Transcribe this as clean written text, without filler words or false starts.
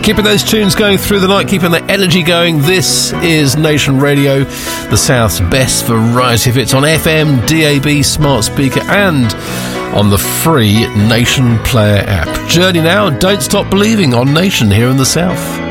Keeping those tunes going through the night, keeping the energy going. This is Nation Radio, the South's best variety of hits on FM, DAB, smart speaker, and on the free Nation Player app. Journey now, Don't Stop Believing on Nation here in the South.